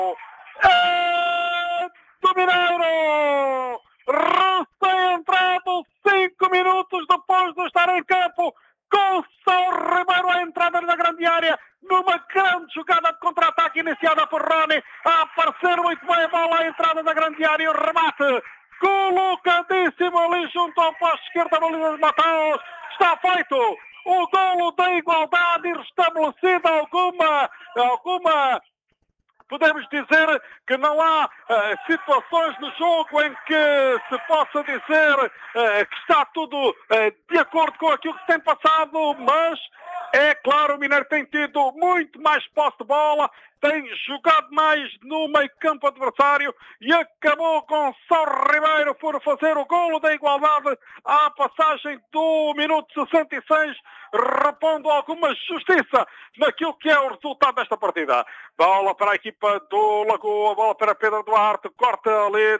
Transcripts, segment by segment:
do Mineiro, recém-entrado 5 minutos depois de estar em campo, Gonçalo Ribeiro à entrada na grande área, numa grande jogada de contra-ataque iniciada por Rony, a aparecer muito bem a bola à entrada da grande área e o remate colocadíssimo ali junto ao posto esquerdo da baliza de Mataus. Está feito o golo da igualdade e restabelecida alguma podemos dizer que não há situações no jogo em que se possa dizer que está tudo de acordo com aquilo que se tem passado, mas é claro, o Mineiro tem tido muito mais posse de bola, tem jogado mais no meio campo adversário e acabou com Gonçalo Ribeiro por fazer o golo da igualdade à passagem do minuto 66, repondo alguma justiça naquilo que é o resultado desta partida. Bola para a equipa do Lagoa, bola para Pedro Duarte, corta ali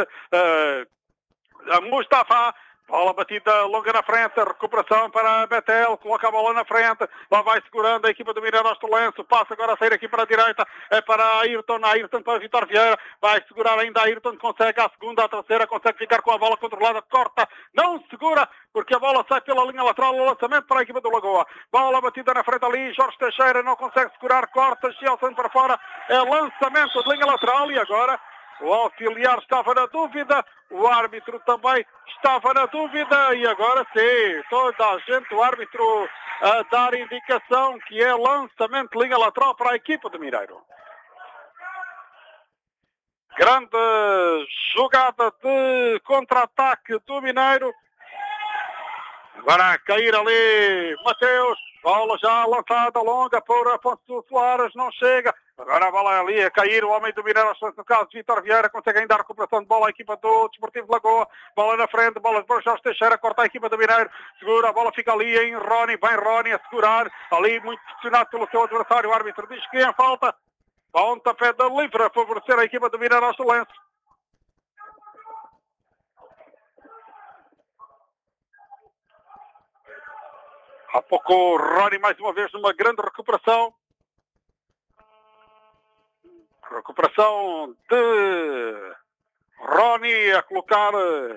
de Mustafa. Bola batida longa na frente, recuperação para Betel, coloca a bola na frente, lá vai segurando a equipa do Mineiro Ostelense, passa agora a sair aqui para a direita, é para Ayrton para Vitor Vieira, vai segurar ainda Ayrton, consegue a segunda, a terceira, consegue ficar com a bola controlada, corta, não segura, porque a bola sai pela linha lateral, o lançamento para a equipa do Lagoa. Bola batida na frente ali, Jorge Teixeira não consegue segurar, corta, Gelson para fora, é lançamento de linha lateral e agora o auxiliar estava na dúvida, o árbitro também estava na dúvida e agora sim, toda a gente, o árbitro a dar indicação que é lançamento de linha lateral para a equipa do Mineiro. Grande jogada de contra-ataque do Mineiro. Agora a cair ali Mateus, bola já lançada longa por Afonso Soares, não chega. Agora a bola ali a cair, o homem do Mineiro, no caso Vitor Vieira, consegue ainda a recuperação de bola à equipa do Desportivo de Lagoa. Bola na frente, bola de Jorge Teixeira, corta a equipa do Mineiro, segura, a bola fica ali em Rony, bem Rony a segurar, ali muito pressionado pelo seu adversário, o árbitro diz que é falta. Pontapé da livre a favorecer a equipa do Mineiro Ostelense. Há pouco o Rony mais uma vez numa grande recuperação. Recuperação de Rony a colocar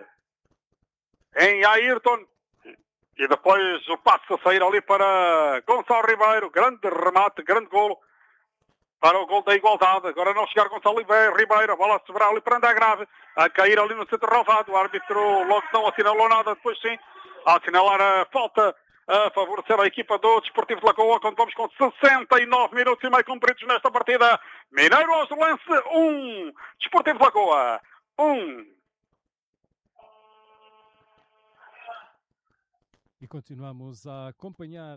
em Ayrton. E depois o passo a sair ali para Gonçalo Ribeiro. Grande remate, grande golo para o gol da igualdade. Agora não chegar Gonçalo Ribeiro. A bola a sobrar ali para André Grave. A cair ali no centro relvado. O árbitro logo não assinalou nada. Depois sim, a assinalar a falta a favorecer a equipa do Desportivo de Lagoa, quando vamos com 69 minutos e meio cumpridos nesta partida. Mineiro Ostelense 1, Desportivo de Lagoa 1. E continuamos a acompanhar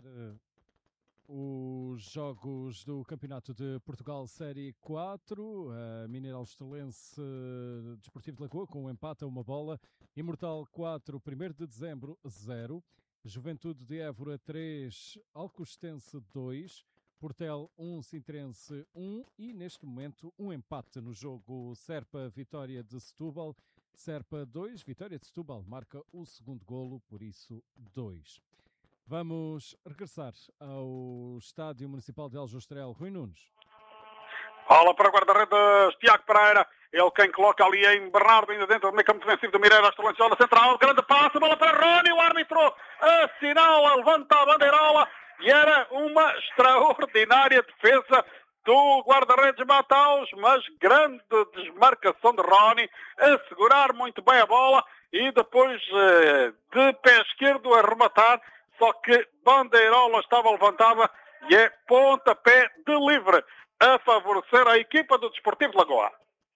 os jogos do Campeonato de Portugal Série 4. Mineiro Ostelense Desportivo de Lagoa com um empate a uma bola. Imortal 4, 1º de dezembro 0. Juventude de Évora 3, Alcostense 2, Portel 1, Sintrense 1 e neste momento um empate no jogo Serpa Vitória de Setúbal. Serpa 2, Vitória de Setúbal marca o segundo golo, por isso 2. Vamos regressar ao Estádio Municipal de Aljustrel. Rui Nunes. Bola para o guarda-redes Tiago Pereira. Ele quem coloca ali em Bernardo, ainda dentro do meio campo defensivo do Mineiro, Ostelense na central, grande passe, bola para Rony, o árbitro assinala, levanta a bandeirola e era uma extraordinária defesa do guarda-redes Mataus, mas grande desmarcação de Rony, a segurar muito bem a bola e depois de pé esquerdo a rematar, só que bandeirola estava levantada e é pontapé de livre a favorecer a equipa do Desportivo de Lagoa.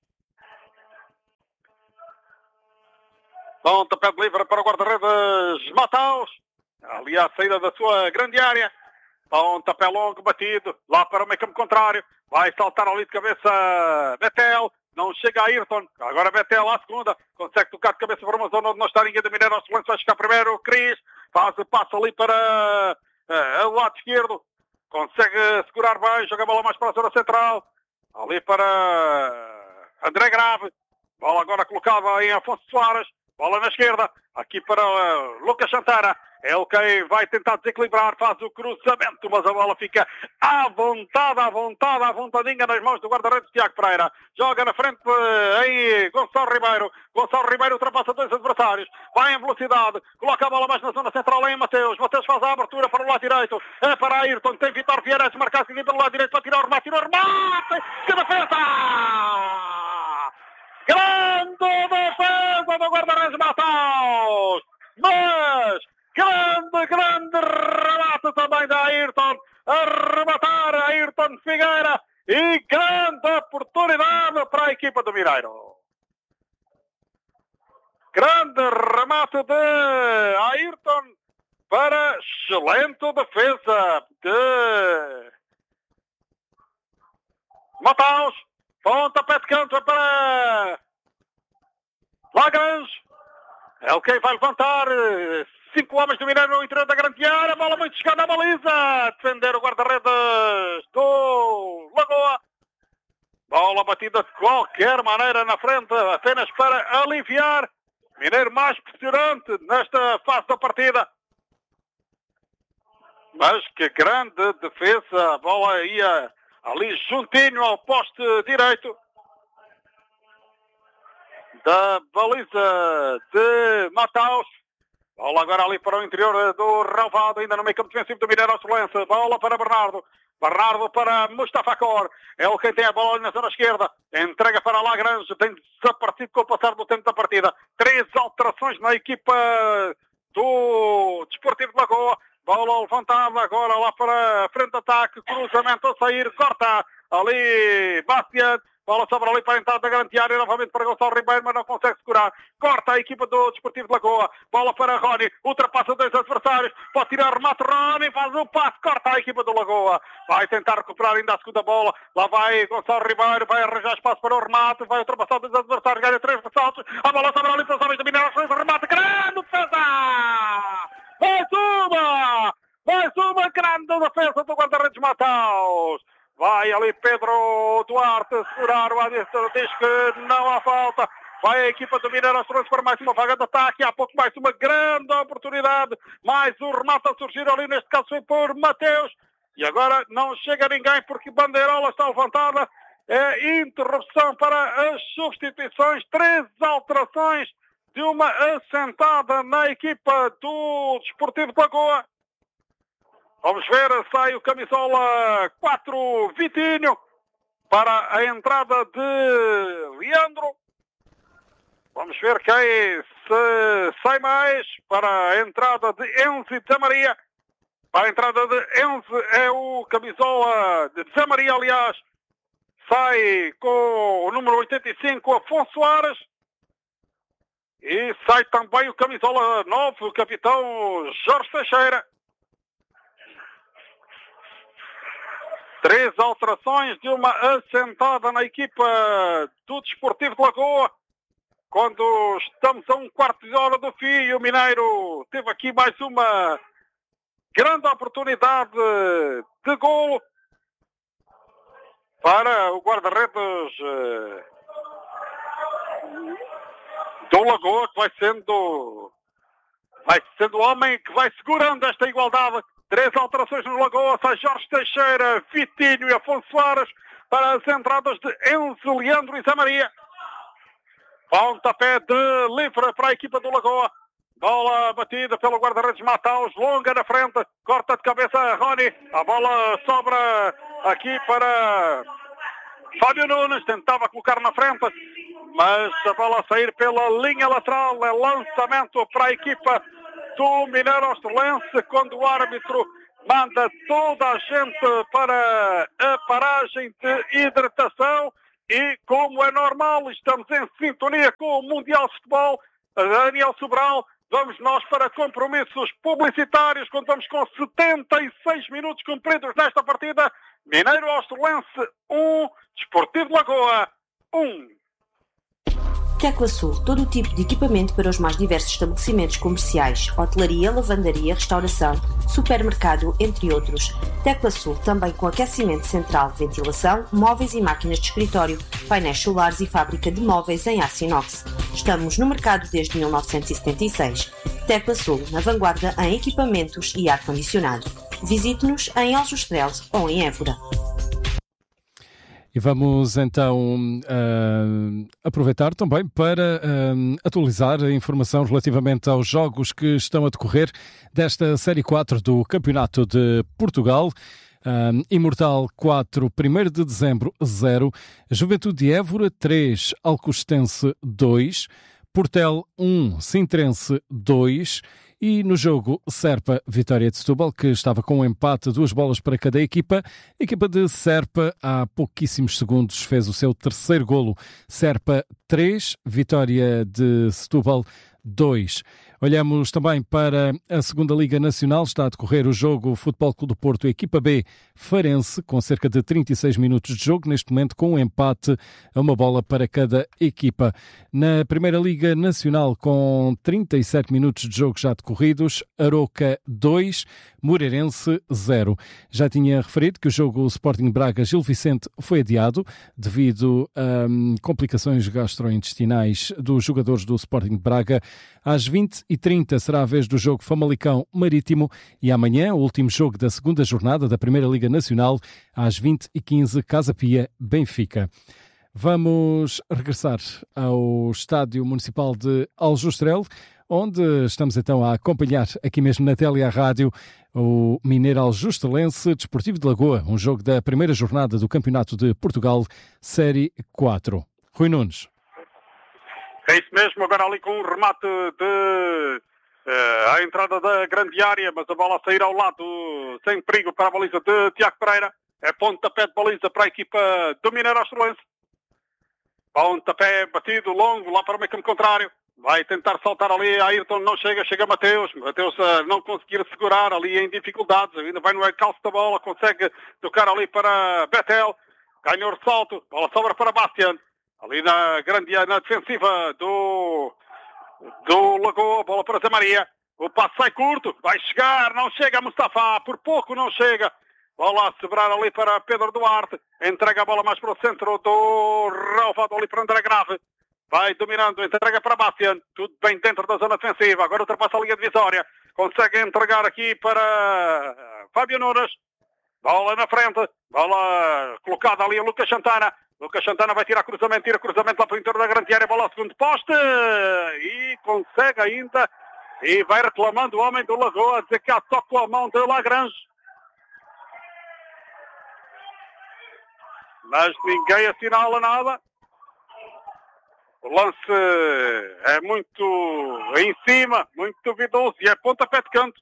Pontapé de livre para o guarda-redes Mataus. Ali à saída da sua grande área. Pontapé longo, batido. Lá para o meio campo contrário. Vai saltar ali de cabeça Betel. Não chega a Ayrton. Agora Betel à segunda. Consegue tocar de cabeça para uma zona onde não está ninguém do Mineiro Ostelense. Vai chegar primeiro o Cris. Faz o passo ali para o lado esquerdo. Consegue segurar bem. Joga a bola mais para a zona central. Ali para André Grave. Bola agora colocada em Afonso Soares. Bola na esquerda, aqui para Lucas Santana. Ele quem vai tentar desequilibrar, faz o cruzamento, mas a bola fica à vontadinha nas mãos do guarda-redes Tiago Pereira. Joga na frente aí Gonçalo Ribeiro. Gonçalo Ribeiro ultrapassa dois adversários. Vai em velocidade, coloca a bola mais na zona central em Mateus. Mateus faz a abertura para o lado direito. É para Ayrton, tem Vitor Vieira a desmarcar-se aqui pelo lado direito para tirar o remate. Que defesa! Grande defesa do guarda-redes Mataus! Mas grande remate também da Ayrton, a rematar Ayrton Figueira, e grande oportunidade para a equipa do Mineiro. Grande remate de Ayrton para excelente defesa de Mataus. Pontapé de canto para Lagrange. É o que vai levantar. 5 homens do Mineiro no interior da grande área. Bola muito chegada à baliza. Defender o guarda-redes do Lagoa. Bola batida de qualquer maneira na frente, apenas para aliviar. Mineiro mais pressionante nesta fase da partida. Mas que grande defesa. A bola ia ali juntinho ao poste direito da baliza de Mataus. Bola agora ali para o interior do relvado, ainda no meio campo defensivo do Mineiro Ostolense. Bola para Bernardo. Bernardo para Mustafa Cor. É o quem tem a bola ali na zona esquerda. Entrega para Lagrange. Tem desaparecido com o passar do tempo da partida. 3 alterações na equipa do Desportivo de Lagoa. Bola levantada agora lá para frente de ataque. Cruzamento a sair. Corta ali Bastian. Bola sobra ali para a entrada da grande área, novamente para Gonçalo Ribeiro, mas não consegue segurar. Corta a equipa do Desportivo de Lagoa. Bola para Rony, ultrapassa 2 adversários. Pode tirar remate, Rony faz o passe, corta a equipa do Lagoa. Vai tentar recuperar ainda a segunda bola. Lá vai Gonçalo Ribeiro, vai arranjar espaço para o remate, vai ultrapassar 2 adversários, ganha 3 ressaltos. A bola sobra ali para os homens do Mineiro, remate, grande defesa! Mais uma grande defesa do guarda-redes Mataus. Vai ali Pedro Duarte segurar o árbitro, diz que não há falta. Vai a equipa do Mineiro Ostolense para mais uma vaga de ataque. Há pouco mais uma grande oportunidade. Mais um remate a surgir ali, neste caso foi por Mateus. E agora não chega ninguém porque bandeirola está levantada. É interrupção para as substituições. 3 alterações de uma assentada na equipa do Desportivo de Lagoa. Vamos ver, sai o camisola 4 Vitinho para a entrada de Leandro. Vamos ver quem se sai mais para a entrada de Enzo e de Zé Maria. Para a entrada de Enzo é o camisola de Zé Maria, aliás. Sai com o número 85, Afonso Soares. E sai também o camisola 9, o capitão Jorge Teixeira. 3 alterações de uma assentada na equipa do Desportivo de Lagoa. Quando estamos a 1/4 de hora do fim, o Mineiro teve aqui mais uma grande oportunidade de golo para o guarda-redes do Lagoa, que vai sendo o homem que vai segurando esta igualdade. 3 alterações no Lagoa, sai Jorge Teixeira, Vitinho e Afonso Soares para as entradas de Enzo, Leandro e Zé Maria. Pontapé de livre para a equipa do Lagoa. Bola batida pelo guarda-redes Mataus, longa na frente, corta de cabeça Rony. A bola sobra aqui para Fábio Nunes, tentava colocar na frente, mas a bola a sair pela linha lateral. É lançamento para a equipa do Mineiro Ostolense, quando o árbitro manda toda a gente para a paragem de hidratação. E, como é normal, estamos em sintonia com o Mundial de Futebol. Daniel Sobral, vamos nós para compromissos publicitários, quando vamos com 76 minutos cumpridos nesta partida. Mineiro Ostolense 1, Desportivo de Lagoa 1. Tecla Sul, todo o tipo de equipamento para os mais diversos estabelecimentos comerciais, hotelaria, lavandaria, restauração, supermercado, entre outros. Tecla Sul, também com aquecimento central, ventilação, móveis e máquinas de escritório, painéis solares e fábrica de móveis em aço inox. Estamos no mercado desde 1976. Tecla Sul, na vanguarda em equipamentos e ar-condicionado. Visite-nos em Aljustrel ou em Évora. E vamos então aproveitar também para atualizar a informação relativamente aos jogos que estão a decorrer desta Série 4 do Campeonato de Portugal. Imortal 4, 1º de dezembro 0, Juventude de Évora 3, Alcostense 2, Portel 1, Sintrense 2 e no jogo Serpa Vitória de Setúbal, que estava com um empate, 2 bolas para cada equipa. A equipa de Serpa, há pouquíssimos segundos, fez o seu terceiro golo. Serpa 3, Vitória de Setúbal 2. Olhamos também para a segunda Liga Nacional. Está a decorrer o jogo Futebol Clube do Porto, equipa B, Farense, com cerca de 36 minutos de jogo, neste momento com um empate a 1 bola para cada equipa. Na primeira Liga Nacional, com 37 minutos de jogo já decorridos, Aroca 2, Moreirense 0. Já tinha referido que o jogo Sporting Braga-Gil Vicente foi adiado devido a complicações gastrointestinais dos jogadores do Sporting Braga. Às 20h30 será a vez do jogo Famalicão Marítimo e amanhã, o último jogo da segunda jornada da Primeira Liga Nacional, às 20h15, Casa Pia Benfica. Vamos regressar ao Estádio Municipal de Aljustrel, onde estamos então a acompanhar aqui mesmo na tele e à rádio o Mineiro Aljustelense Desportivo de Lagoa, um jogo da primeira jornada do Campeonato de Portugal, Série 4. Rui Nunes. É isso mesmo, agora ali com um remate à entrada da grande área, mas a bola a sair ao lado, sem perigo para a baliza de Tiago Pereira. É pontapé de baliza para a equipa do Mineiro Aljustelense. Pontapé batido, longo, lá para o meio campo contrário. Vai tentar saltar ali, Ayrton não chega, chega Mateus. Mateus não conseguir segurar ali em dificuldades, ainda vai no encalço da bola, consegue tocar ali para Betel. Ganha o ressalto, bola sobra para Bastian. Ali na grande na defensiva do Lagoa, bola para Zé Maria. O passo sai curto, vai chegar, não chega Mustafa, por pouco não chega. Bola a sobrar ali para Pedro Duarte. Entrega a bola mais para o centro do Relvado ali para André Grave. Vai dominando, entrega para Bastian. Tudo bem dentro da zona defensiva. Agora ultrapassa a linha divisória. Consegue entregar aqui para Fábio Nunes. Bola na frente. Bola colocada ali a Lucas Santana. Lucas Santana vai tirar cruzamento. Tira cruzamento lá para o interior da grande área. Bola ao segundo poste. E consegue ainda. E vai reclamando o homem do Lagoa. Dizer que há toque com a mão de Lagrange. Mas ninguém assinala nada. O lance é muito em cima, muito duvidoso e é pontapé de canto.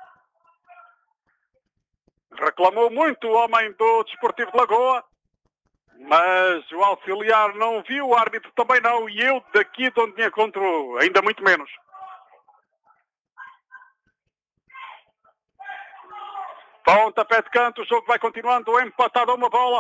Reclamou muito o homem do Desportivo de Lagoa, mas o auxiliar não viu, o árbitro também não, e eu daqui de onde me encontro ainda muito menos. Pontapé de canto, o jogo vai continuando, empatado a 1 bola.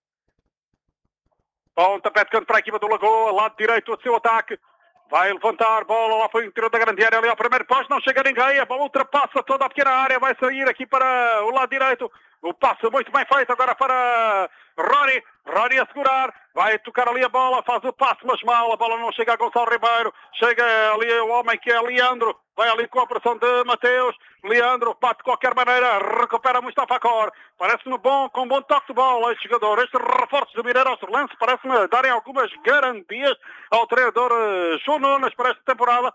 Pontapé de canto para a equipa do Lagoa, lado direito do seu ataque. Vai levantar, bola lá para o interior da grande área, ali ao primeiro posto, não chega ninguém, a bola ultrapassa toda a pequena área, vai sair aqui para o lado direito. O passe muito bem feito agora para Rory. Rory a segurar, vai tocar ali a bola, faz o passe, mas mal, a bola não chega a Gonçalo Ribeiro. Chega ali o homem que é Leandro, vai ali com a pressão de Mateus. Leandro bate de qualquer maneira, recupera Mustafa Cor. Parece-me bom, com bom toque de bola este jogador. Estes reforços do Mineiro Aljustelense parece-me darem algumas garantias ao treinador João Nunes para esta temporada.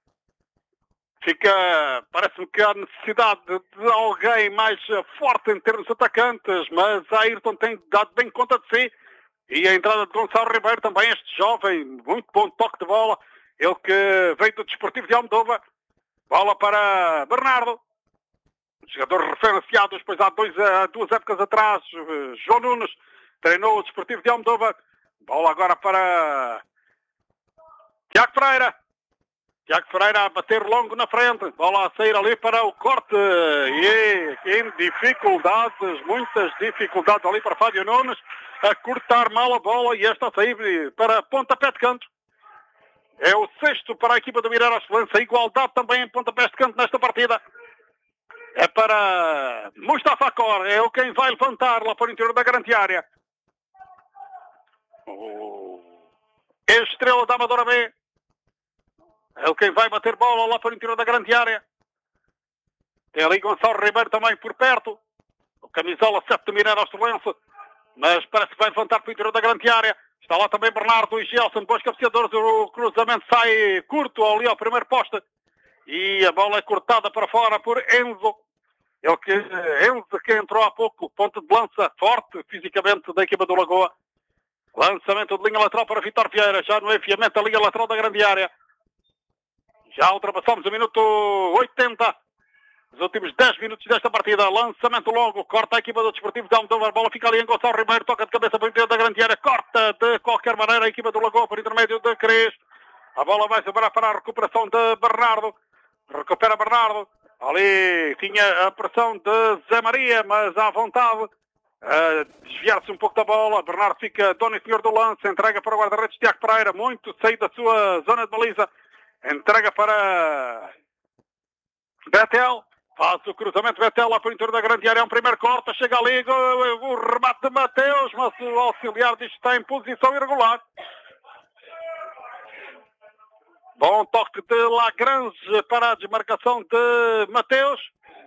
Parece-me que há necessidade de alguém mais forte em termos de atacantes, mas Ayrton tem dado bem conta de si. E a entrada de Gonçalo Ribeiro também, este jovem, muito bom toque de bola. Ele que veio do Desportivo de Almodóvar. Bola para Bernardo. Jogador referenciado, depois há duas épocas atrás, João Nunes treinou o Desportivo de Almodóvar. Bola agora para Tiago Pereira. Tiago Pereira a bater longo na frente. Bola a sair ali para o corte. E em dificuldades, muitas dificuldades ali para Fábio Nunes. A cortar mal a bola e esta a sair para pontapé de canto. É o 6º para a equipa do Mineiro Aljustelense. A igualdade também em pontapés de canto nesta partida. É para Mustafa Cor. É o quem vai levantar lá para o interior da grande área. O ex-estrela da Amadora B. Ele quem vai bater bola lá para o interior da grande área. Tem ali Gonçalo Ribeiro também por perto. O camisola 7 do Mineiro Australense. Mas parece que vai levantar para o interior da grande área. Está lá também Bernardo e Gelson, bons cabeceadores. O cruzamento sai curto ali ao primeiro poste. E a bola é cortada para fora por Enzo. Enzo que entrou há pouco, ponto de lança forte fisicamente da equipa do Lagoa. Lançamento de linha lateral para Vítor Vieira, já no enfiamento da linha lateral da grande área. Já ultrapassamos o minuto 80. Os últimos 10 minutos desta partida. Lançamento longo, corta a equipa do Desportivo de Almodóvar. A bola fica ali em Gonçalo Ribeiro, toca de cabeça para o interior da grande área. Corta de qualquer maneira a equipa do Lagoa por intermédio de Cres. A bola vai sobrar para a recuperação de Bernardo. Recupera Bernardo. Ali tinha a pressão de Zé Maria, mas à vontade. Desviar-se um pouco da bola. Bernardo fica dono e senhor do lance. Entrega para o guarda-redes Tiago Pereira. Muito saído da sua zona de baliza. Entrega para Betel. Faz o cruzamento Betel lá para o interior da grande área. É um primeiro corte. Chega ali o remate de Mateus. Mas o auxiliar diz que está em posição irregular. Bom toque de Lagrange para a desmarcação de Mateus.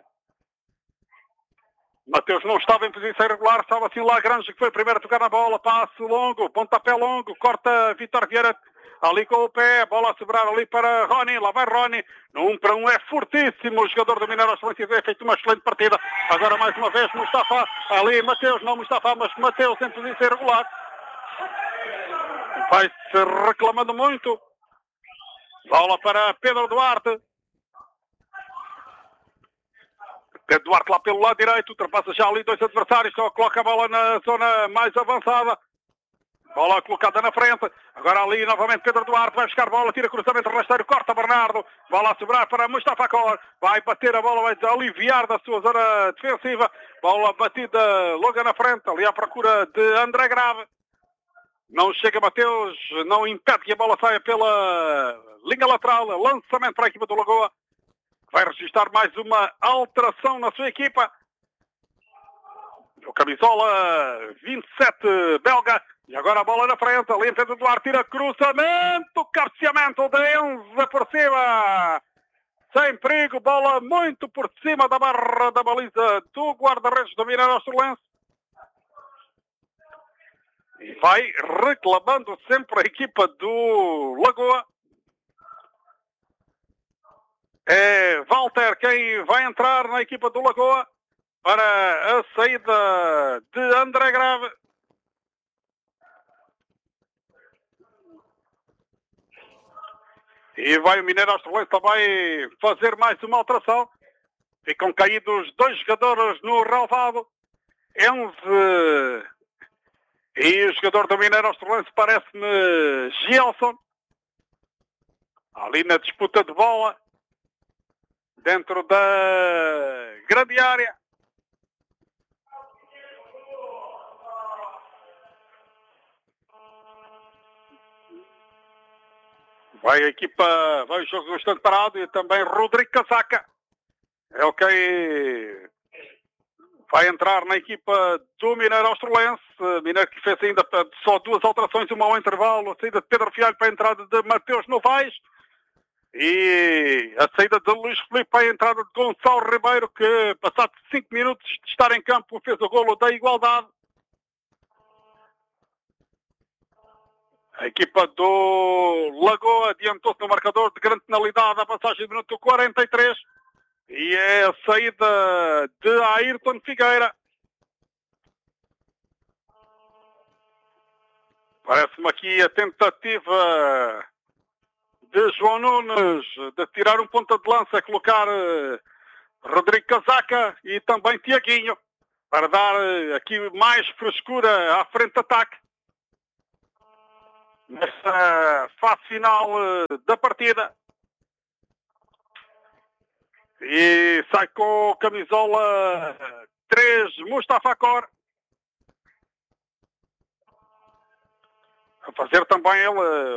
Mateus não estava em posição irregular, estava assim Lagrange que foi o primeiro a tocar na bola. Passe longo, pontapé longo, corta Vítor Vieira ali com o pé. Bola a sobrar ali para Rony, lá vai Rony. No 1 para 1 é fortíssimo o jogador do Mineiro Australense. Tem feito uma excelente partida. Agora mais uma vez Mustafa, ali Mateus, não Mustafa, mas Mateus em posição irregular. Vai-se reclamando muito. Bola para Pedro Duarte. Pedro Duarte lá pelo lado direito. Ultrapassa já ali dois adversários. Só coloca a bola na zona mais avançada. Bola colocada na frente. Agora ali novamente Pedro Duarte. Vai buscar bola. Tira cruzamento rasteiro. Corta Bernardo. Bola a sobrar para Mustafa Cor. Vai bater a bola. Vai aliviar da sua zona defensiva. Bola batida longa na frente. Ali à procura de André Grave. Não chega Mateus, não impede que a bola saia pela linha lateral. Lançamento para a equipa do Lagoa. Vai registrar mais uma alteração na sua equipa. O camisola 27 belga. E agora a bola na frente. Ali em Pedro Duarte tira cruzamento. Cabeceamento de Enzo por cima. Sem perigo. Bola muito por cima da barra da baliza do guarda-redes do Mineiro Australense. E vai reclamando sempre a equipa do Lagoa. É Walter quem vai entrar na equipa do Lagoa para a saída de André Grave. E vai o Mineiro Australense também fazer mais uma alteração. Ficam caídos dois jogadores no relvado. Enzo e o jogador do Mineiro Australense parece-me Gelson. Ali na disputa de bola. Dentro da grande área. Vai a equipa, vai o jogo bastante parado e também Rodrigo Casaca. É o que vai entrar na equipa do Mineiro Australense. Mineiro que fez ainda só duas alterações, uma ao intervalo. A saída de Pedro Fialho para a entrada de Mateus Novaes. E a saída de Luís Filipe para a entrada de Gonçalo Ribeiro, que passado 5 minutos de estar em campo fez o golo da igualdade. A equipa do Lagoa adiantou-se no marcador de grande penalidade à passagem do minuto 43. E é a saída de Ayrton Figueira. Parece-me aqui a tentativa de João Nunes de tirar um ponta de lança, colocar Rodrigo Casaca e também Tiaguinho para dar aqui mais frescura à frente de ataque nesta fase final da partida. E sai com camisola 3 Mustafa Cor. A fazer também ele